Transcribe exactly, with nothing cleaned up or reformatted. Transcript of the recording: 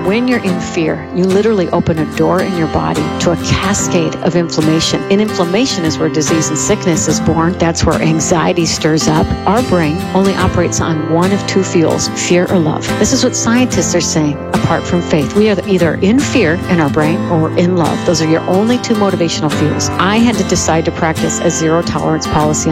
When you're in fear, you literally open a door in your body to a cascade of inflammation. And inflammation is where disease and sickness is born. That's where anxiety stirs up. Our brain only operates on one of two fuels, fear or love. This is what scientists are saying. Apart from faith, we are either in fear in our brain or we're in love. Those are your only two motivational fuels. I had to decide to practice a zero tolerance policy